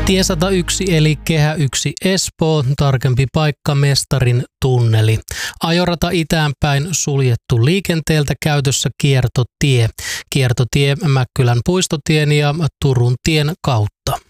Tie 101 eli Kehä 1 Espoo, tarkempi paikka Mestarin tunneli. Ajorata itäänpäin suljettu liikenteeltä, käytössä kiertotie. Kiertotie Mäkkylän puistotien ja Turun tien kautta.